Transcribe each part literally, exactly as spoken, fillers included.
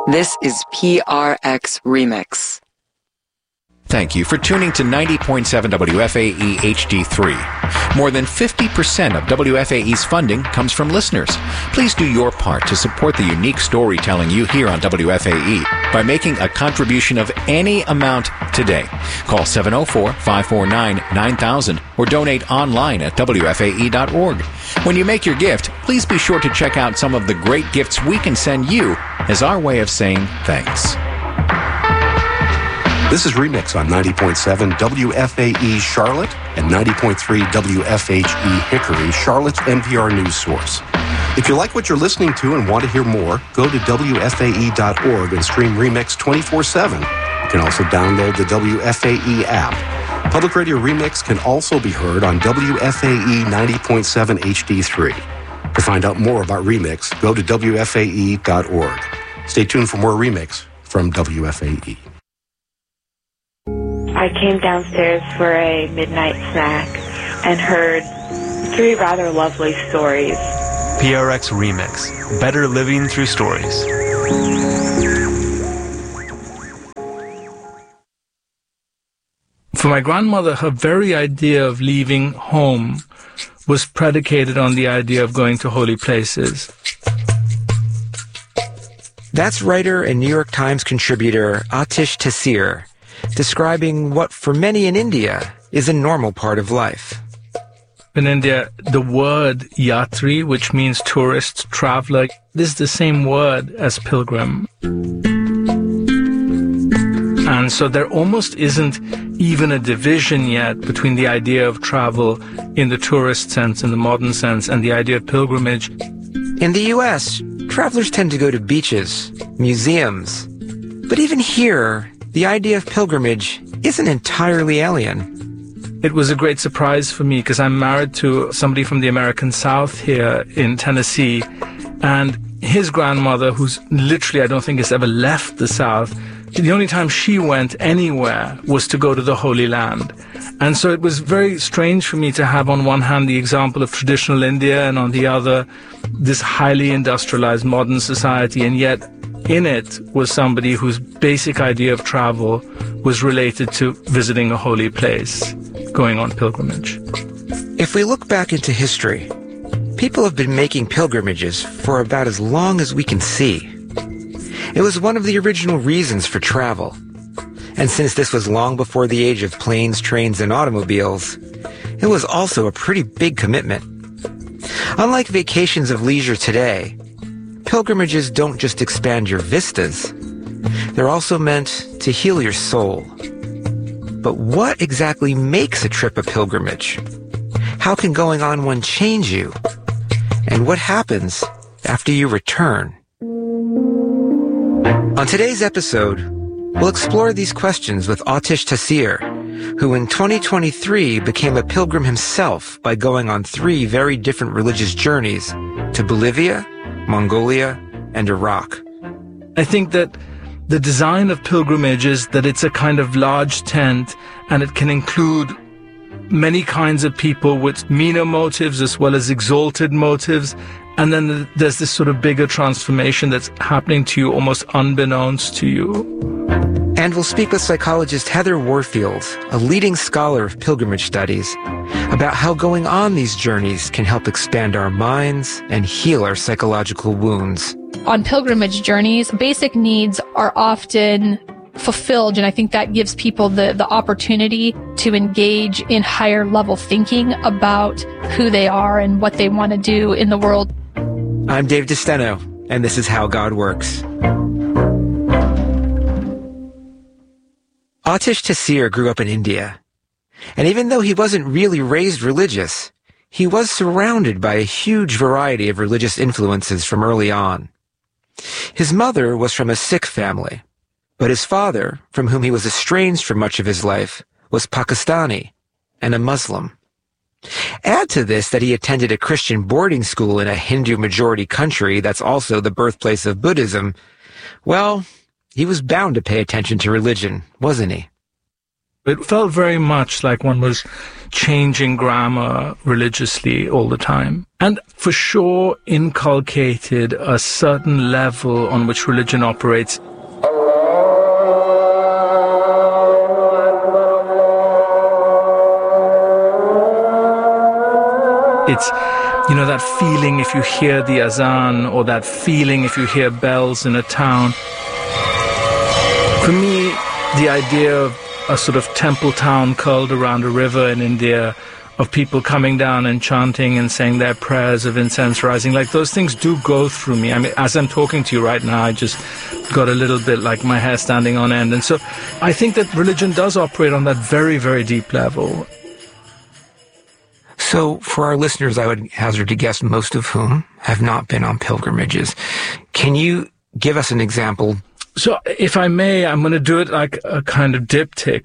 This is P R X Remix. Thank you for tuning to ninety point seven W F A E H D three. More than fifty percent of W F A E's funding comes from listeners. Please do your part to support the unique storytelling you hear on W F A E by making a contribution of any amount today. Call seven oh four, five four nine, nine thousand or donate online at W F A E dot org. When you make your gift, please be sure to check out some of the great gifts we can send you as our way of saying thanks. This is Remix on ninety point seven W F A E Charlotte and ninety point three W F H E Hickory, Charlotte's N P R news source. If you like what you're listening to and want to hear more, go to W F A E dot org and stream Remix twenty-four seven. You can also download the W F A E app. Public Radio Remix can also be heard on W F A E ninety point seven H D three. To find out more about Remix, go to W F A E dot org. Stay tuned for more Remix from W F A E. I came downstairs for a midnight snack and heard three rather lovely stories. P R X Remix. Better living through stories. For my grandmother, her very idea of leaving home was predicated on the idea of going to holy places. That's writer and New York Times contributor Atish Taseer, describing what for many in India is a normal part of life. In India, the word yatri, which means tourist, traveler, is the same word as pilgrim. And so there almost isn't even a division yet between the idea of travel in the tourist sense, in the modern sense, and the idea of pilgrimage. In the U S, travelers tend to go to beaches, museums. But even here, the idea of pilgrimage isn't entirely alien. It was a great surprise for me because I'm married to somebody from the American South here in Tennessee, and his grandmother, who's literally, I don't think has ever left the South, the only time she went anywhere was to go to the Holy Land. And so it was very strange for me to have on one hand the example of traditional India and on the other this highly industrialized modern society, and yet in it was somebody whose basic idea of travel was related to visiting a holy place, going on pilgrimage. If we look back into history, people have been making pilgrimages for about as long as we can see. It was one of the original reasons for travel. And since this was long before the age of planes, trains, and automobiles, it was also a pretty big commitment. Unlike vacations of leisure today, pilgrimages don't just expand your vistas. They're also meant to heal your soul. But what exactly makes a trip a pilgrimage? How can going on one change you? And what happens after you return? On today's episode, we'll explore these questions with Atish Taseer, who in twenty twenty-three became a pilgrim himself by going on three very different religious journeys to Bolivia, Mongolia, and Iraq. I think that the design of pilgrimage is that it's a kind of large tent, and it can include many kinds of people with meaner motives as well as exalted motives. And then there's this sort of bigger transformation that's happening to you almost unbeknownst to you. And we'll speak with psychologist Heather Warfield, a leading scholar of pilgrimage studies, about how going on these journeys can help expand our minds and heal our psychological wounds. On pilgrimage journeys, basic needs are often fulfilled, and I think that gives people the, the opportunity to engage in higher level thinking about who they are and what they want to do in the world. I'm Dave DeSteno, and this is How God Works. Atish Taseer grew up in India, and even though he wasn't really raised religious, he was surrounded by a huge variety of religious influences from early on. His mother was from a Sikh family, but his father, from whom he was estranged for much of his life, was Pakistani and a Muslim. Add to this that he attended a Christian boarding school in a Hindu-majority country that's also the birthplace of Buddhism. Well, he was bound to pay attention to religion, wasn't he? It felt very much like one was changing grammar religiously all the time. And for sure inculcated a certain level on which religion operates. It's, you know, that feeling if you hear the azan, or that feeling if you hear bells in a town. For me, the idea of a sort of temple town curled around a river in India, of people coming down and chanting and saying their prayers of incense rising, like those things do go through me. I mean, as I'm talking to you right now, I just got a little bit like my hair standing on end. And so I think that religion does operate on that very, very deep level. So, for our listeners, I would hazard to guess most of whom have not been on pilgrimages. Can you give us an example? So, if I may, I'm going to do it like a kind of diptych.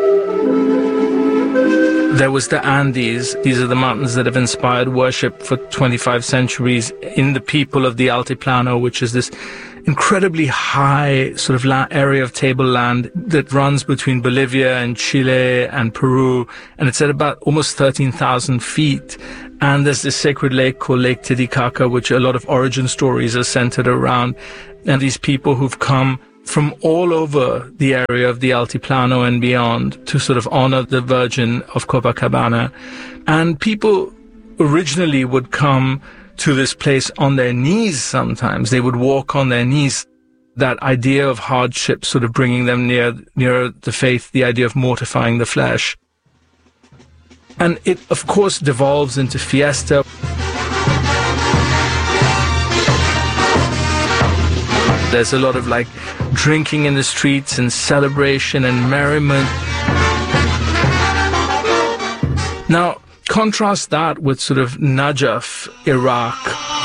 There was the Andes. These are the mountains that have inspired worship for twenty-five centuries in the people of the Altiplano, which is this incredibly high sort of la- area of tableland that runs between Bolivia and Chile and Peru, and it's at about almost thirteen thousand feet. And there's this sacred lake called Lake Titicaca, which a lot of origin stories are centered around. And these people who've come from all over the area of the Altiplano and beyond to sort of honor the Virgin of Copacabana. And people originally would come to this place on their knees sometimes. They would walk on their knees. That idea of hardship sort of bringing them near, nearer the faith, the idea of mortifying the flesh. And it, of course, devolves into fiesta. There's a lot of, like, drinking in the streets and celebration and merriment. Now, contrast that with sort of Najaf, Iraq.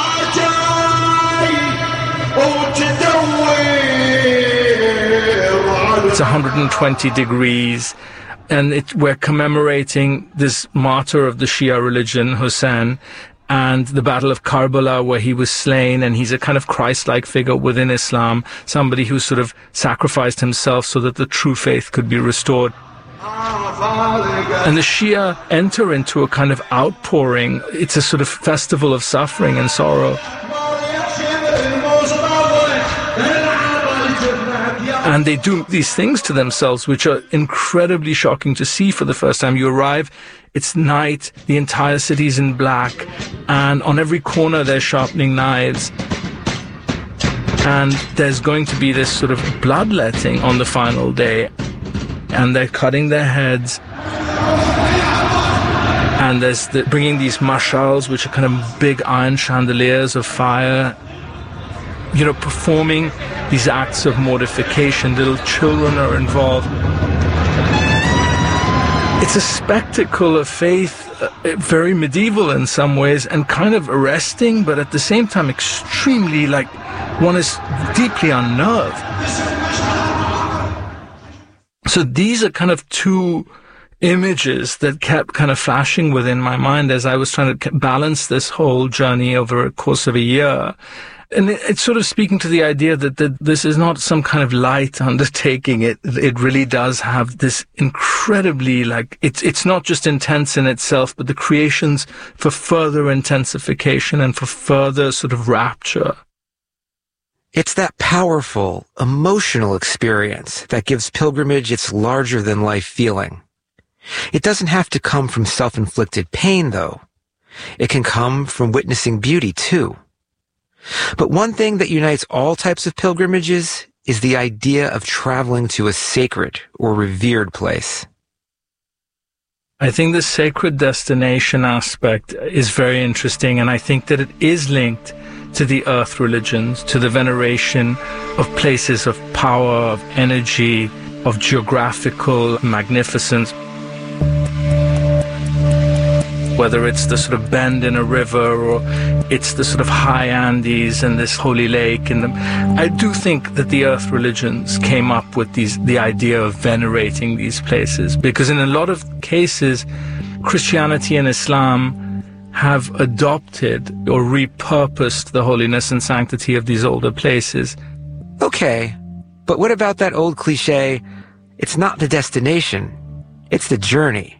It's one hundred twenty degrees, and it, we're commemorating this martyr of the Shia religion, Hussein, and the Battle of Karbala, where he was slain, and he's a kind of Christ-like figure within Islam, somebody who sort of sacrificed himself so that the true faith could be restored. And the Shia enter into a kind of outpouring. It's a sort of festival of suffering and sorrow. And they do these things to themselves, which are incredibly shocking to see for the first time. You arrive, it's night, the entire city's in black, and on every corner they're sharpening knives. And there's going to be this sort of bloodletting on the final day. And they're cutting their heads. And there's the, bringing these mashals, which are kind of big iron chandeliers of fire, you know, performing these acts of mortification. Little children are involved. It's a spectacle of faith, uh, very medieval in some ways, and kind of arresting, but at the same time extremely, like, one is deeply unnerved. So these are kind of two images that kept kind of flashing within my mind as I was trying to balance this whole journey over a course of a year. And it, it's sort of speaking to the idea that, that this is not some kind of light undertaking. It it really does have this incredibly, like, it's it's not just intense in itself, but the creations for further intensification and for further sort of rapture. It's that powerful, emotional experience that gives pilgrimage its larger-than-life feeling. It doesn't have to come from self-inflicted pain, though. It can come from witnessing beauty, too. But one thing that unites all types of pilgrimages is the idea of traveling to a sacred or revered place. I think the sacred destination aspect is very interesting, and I think that it is linked to the earth religions, to the veneration of places of power, of energy, of geographical magnificence. Whether it's the sort of bend in a river or it's the sort of high Andes and this holy lake. And the, I do think that the earth religions came up with these, the idea of venerating these places, because in a lot of cases, Christianity and Islam have adopted or repurposed the holiness and sanctity of these older places. Okay, but what about that old cliche, it's not the destination, It's the journey.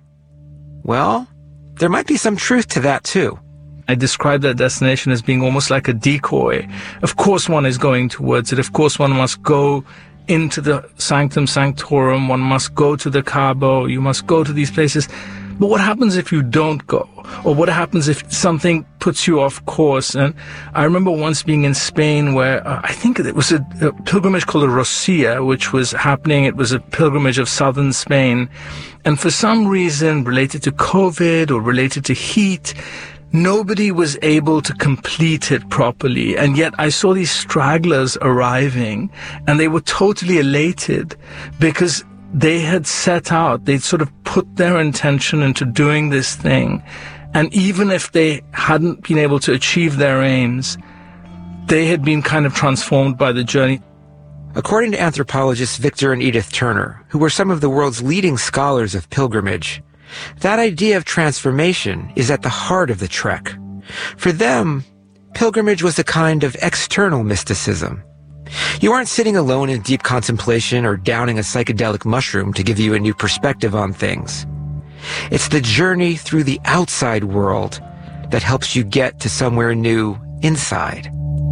Well, there might be some truth to that too. I describe that destination as being almost like a decoy. Of course one is going towards it. Of course one must go into the Sanctum Sanctorum. One must go to the Cabo. You must go to these places. But what happens if you don't go? Or what happens if something puts you off course? And I remember once being in Spain where uh, I think it was a, a pilgrimage called a Rosilla, which was happening. It was a pilgrimage of southern Spain. And for some reason related to COVID or related to heat, nobody was able to complete it properly. And yet I saw these stragglers arriving and they were totally elated because they had set out, they'd sort of put their intention into doing this thing. And even if they hadn't been able to achieve their aims, they had been kind of transformed by the journey. According to anthropologists Victor and Edith Turner, who were some of the world's leading scholars of pilgrimage, that idea of transformation is at the heart of the trek. For them, pilgrimage was a kind of external mysticism. You aren't sitting alone in deep contemplation or downing a psychedelic mushroom to give you a new perspective on things. It's the journey through the outside world that helps you get to somewhere new inside.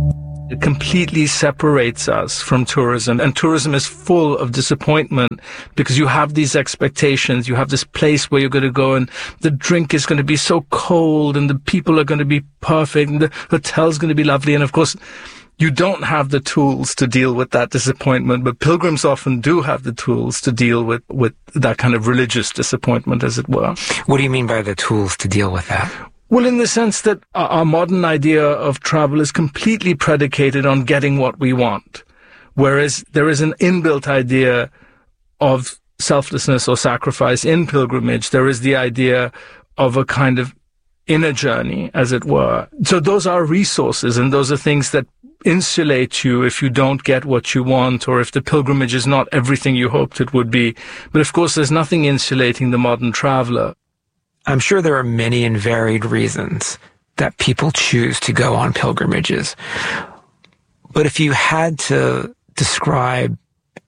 It completely separates us from tourism, and tourism is full of disappointment because you have these expectations. You have this place where you're going to go and the drink is going to be so cold and the people are going to be perfect and the hotel's going to be lovely. And of course, you don't have the tools to deal with that disappointment, but pilgrims often do have the tools to deal with, with that kind of religious disappointment, as it were. What do you mean by the tools to deal with that? Well, in the sense that our modern idea of travel is completely predicated on getting what we want, whereas there is an inbuilt idea of selflessness or sacrifice in pilgrimage. There is the idea of a kind of inner journey, as it were. So those are resources, and those are things that insulate you if you don't get what you want, or if the pilgrimage is not everything you hoped it would be. But of course, there's nothing insulating the modern traveler. I'm sure there are many and varied reasons that people choose to go on pilgrimages. But if you had to describe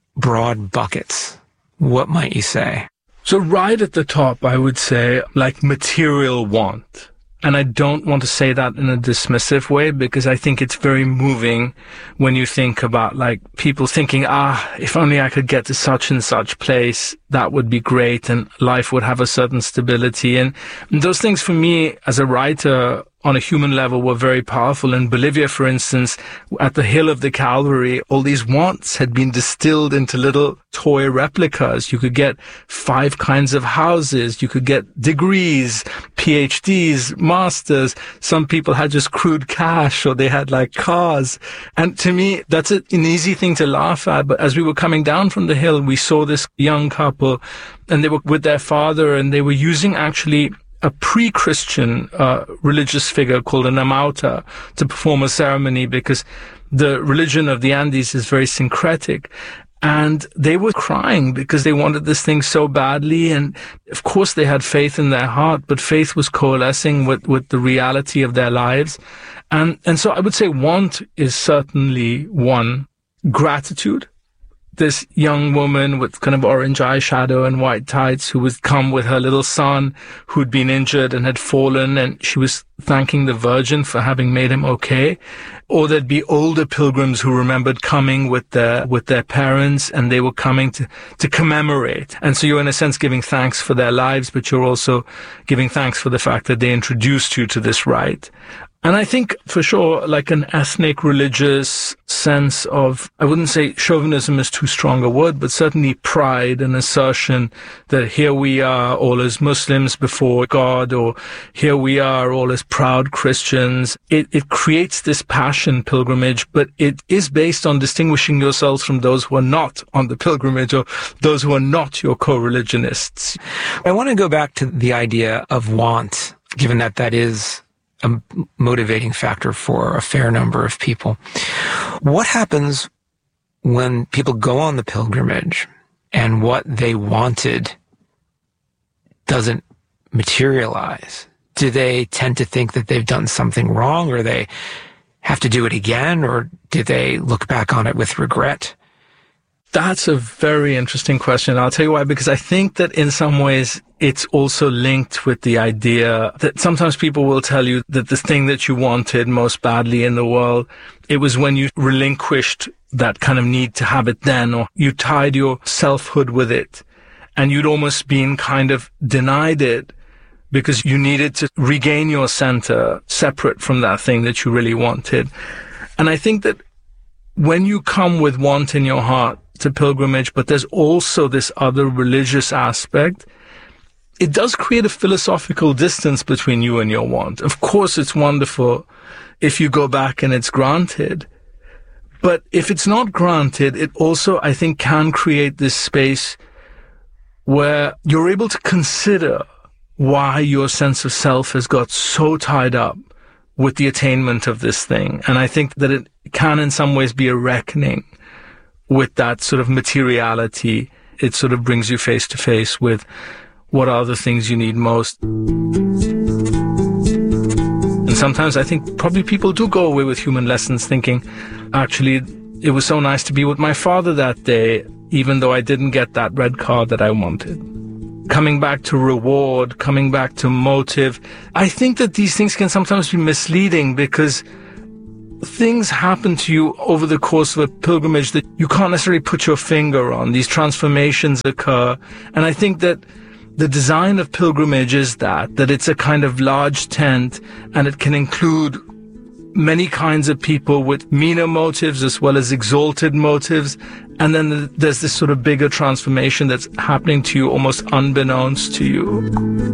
broad buckets, what might you say? So right at the top, I would say, like, material want. And I don't want to say that in a dismissive way, because I think it's very moving when you think about, like, people thinking, ah, if only I could get to such and such place, that would be great, and life would have a certain stability. And those things, for me, as a writer, on a human level, were very powerful. In Bolivia, for instance, at the Hill of the Calvary, all these wants had been distilled into little toy replicas. You could get five kinds of houses. You could get degrees, P H Ds, masters. Some people had just crude cash, or they had, like, cars. And to me, that's an easy thing to laugh at. But as we were coming down from the hill, we saw this young couple, and they were with their father, and they were using actually a pre-Christian uh, religious figure called an amauta to perform a ceremony, because the religion of the Andes is very syncretic. And they were crying because they wanted this thing so badly. And of course they had faith in their heart, but faith was coalescing with, with the reality of their lives. And, and so I would say want is certainly one. Gratitude. This young woman with kind of orange eyeshadow and white tights, who would come with her little son who'd been injured and had fallen, and she was thanking the Virgin for having made him okay. Or there'd be older pilgrims who remembered coming with their with their parents, and they were coming to to commemorate. And so you're in a sense giving thanks for their lives, but you're also giving thanks for the fact that they introduced you to this rite. And I think, for sure, like an ethnic, religious sense of, I wouldn't say chauvinism is too strong a word, but certainly pride and assertion that here we are all as Muslims before God, or here we are all as proud Christians. It, it creates this passion pilgrimage, but it is based on distinguishing yourselves from those who are not on the pilgrimage, or those who are not your co-religionists. I want to go back to the idea of want, given that that is a motivating factor for a fair number of people. What happens when people go on the pilgrimage and what they wanted doesn't materialize? Do they tend to think that they've done something wrong, or they have to do it again, or do they look back on it with regret? That's a very interesting question. I'll tell you why, because I think that in some ways it's also linked with the idea that sometimes people will tell you that the thing that you wanted most badly in the world, it was when you relinquished that kind of need to have it then, or you tied your selfhood with it, and you'd almost been kind of denied it because you needed to regain your center separate from that thing that you really wanted. And I think that when you come with want in your heart to pilgrimage, but there's also this other religious aspect, it does create a philosophical distance between you and your want. Of course, it's wonderful if you go back and it's granted. But if it's not granted, it also, I think, can create this space where you're able to consider why your sense of self has got so tied up with the attainment of this thing. And I think that it can in some ways be a reckoning with that sort of materiality. It sort of brings you face to face with what are the things you need most. And sometimes I think probably people do go away with human lessons thinking, actually, it was so nice to be with my father that day, even though I didn't get that red card that I wanted. Coming back to reward, coming back to motive. I think that these things can sometimes be misleading because things happen to you over the course of a pilgrimage that you can't necessarily put your finger on. These transformations occur. And I think that the design of pilgrimage is that, that it's a kind of large tent and it can include many kinds of people with meaner motives as well as exalted motives. And then there's this sort of bigger transformation that's happening to you almost unbeknownst to you.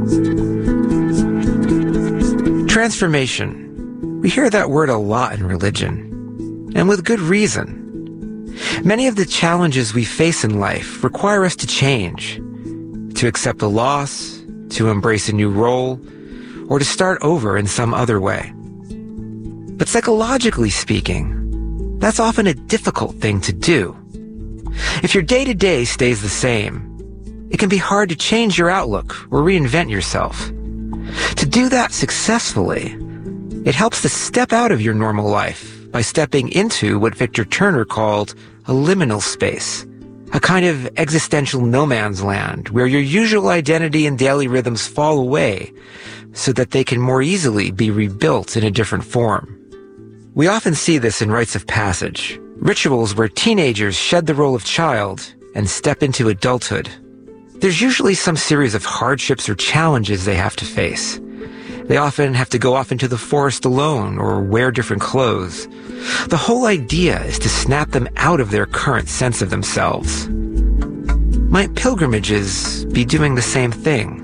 Transformation. We hear that word a lot in religion, and with good reason. Many of the challenges we face in life require us to change, to accept a loss, to embrace a new role, or to start over in some other way. But psychologically speaking, that's often a difficult thing to do. If your day-to-day stays the same, it can be hard to change your outlook or reinvent yourself. To do that successfully, it helps to step out of your normal life by stepping into what Victor Turner called a liminal space, a kind of existential no man's land where your usual identity and daily rhythms fall away so that they can more easily be rebuilt in a different form. We often see this in rites of passage, rituals where teenagers shed the role of child and step into adulthood. There's usually some series of hardships or challenges they have to face. They often have to go off into the forest alone or wear different clothes. The whole idea is to snap them out of their current sense of themselves. Might pilgrimages be doing the same thing?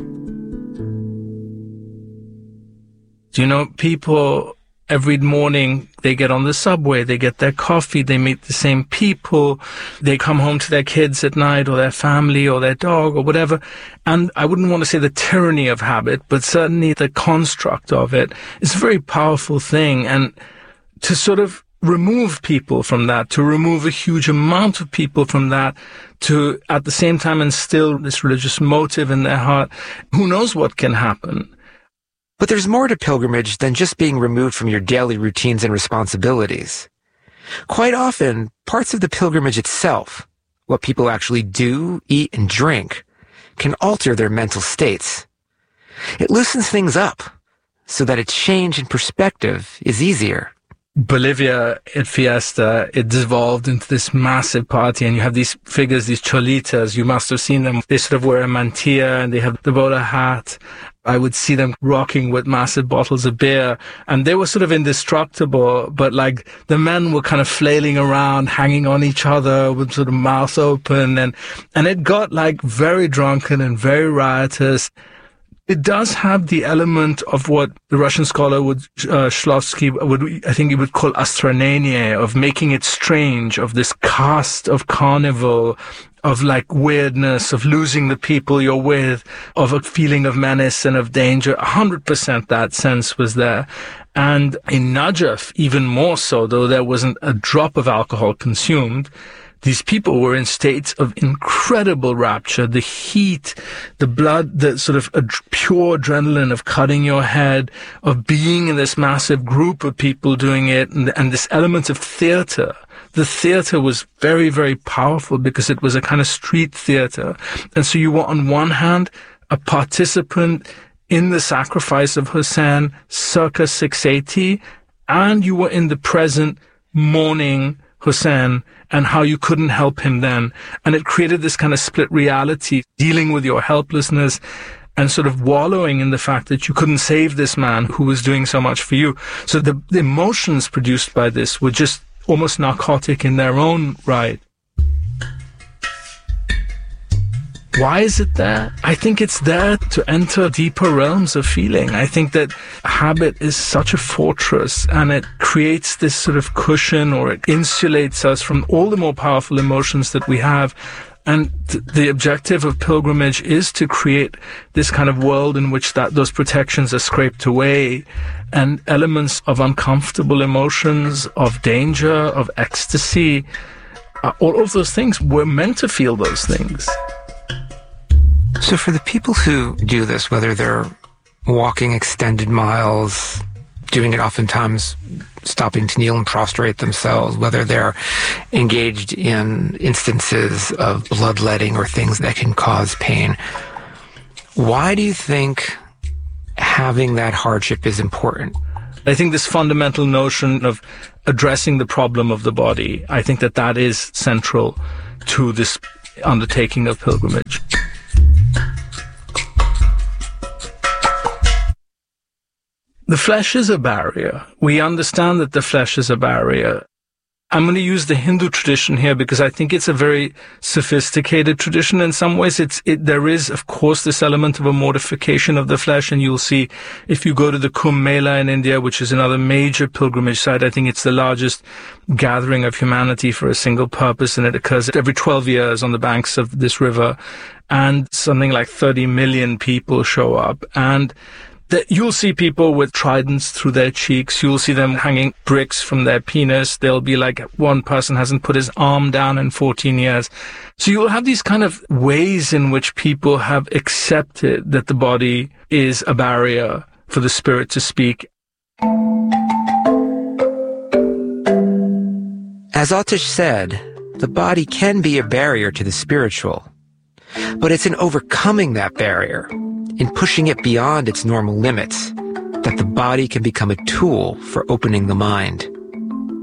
Do you know, people every morning, they get on the subway, they get their coffee, they meet the same people, they come home to their kids at night or their family or their dog or whatever. And I wouldn't want to say the tyranny of habit, but certainly the construct of it is a very powerful thing. And to sort of remove people from that, to remove a huge amount of people from that, to at the same time instill this religious motive in their heart, who knows what can happen. But there's more to pilgrimage than just being removed from your daily routines and responsibilities. Quite often, parts of the pilgrimage itself, what people actually do, eat, and drink, can alter their mental states. It loosens things up so that a change in perspective is easier. Bolivia at Fiesta, it devolved into this massive party, and you have these figures, these cholitas, you must have seen them. They sort of wear a mantilla and they have the bowler hat. I would see them rocking with massive bottles of beer, and they were sort of indestructible, but like the men were kind of flailing around, hanging on each other with sort of mouth open, and, and it got like very drunken and very riotous. It does have the element of what the Russian scholar would, uh, Shklovsky would, I think he would call astranenie, of making it strange, of this cast of carnival, of like weirdness, of losing the people you're with, of a feeling of menace and of danger. A hundred percent that sense was there. And in Najaf, even more so, though there wasn't a drop of alcohol consumed, these people were in states of incredible rapture. The heat, the blood, the sort of ad- pure adrenaline of cutting your head, of being in this massive group of people doing it, and, and this element of theater the theater was very, very powerful because it was a kind of street theater. And so you were on one hand a participant in the sacrifice of Hussein circa six eighty, and you were in the present mourning Hussein and how you couldn't help him then. And it created this kind of split reality, dealing with your helplessness and sort of wallowing in the fact that you couldn't save this man who was doing so much for you. So the, the emotions produced by this were just almost narcotic in their own right. Why is it there? I think it's there to enter deeper realms of feeling. I think that habit is such a fortress, and it creates this sort of cushion, or it insulates us from all the more powerful emotions that we have. And th- the objective of pilgrimage is to create this kind of world in which that those protections are scraped away, and elements of uncomfortable emotions, of danger, of ecstasy, uh, all of those things, we're meant to feel those things. So for the people who do this, whether they're walking extended miles, doing it oftentimes stopping to kneel and prostrate themselves, whether they're engaged in instances of bloodletting or things that can cause pain, why do you think having that hardship is important? I think this fundamental notion of addressing the problem of the body, I think that that is central to this undertaking of pilgrimage. The flesh is a barrier. We understand that the flesh is a barrier. I'm going to use the Hindu tradition here because I think it's a very sophisticated tradition. In some ways, it's it, there is, of course, this element of a mortification of the flesh. And you'll see if you go to the Kumbh Mela in India, which is another major pilgrimage site, I think it's the largest gathering of humanity for a single purpose. And it occurs every twelve years on the banks of this river. And something like thirty million people show up. And that you'll see people with tridents through their cheeks. You'll see them hanging bricks from their penis. They'll be like, one person hasn't put his arm down in fourteen years. So you'll have these kind of ways in which people have accepted that the body is a barrier for the spirit to speak. As Aatish said, the body can be a barrier to the spiritual, but it's in overcoming that barrier, in pushing it beyond its normal limits, that the body can become a tool for opening the mind.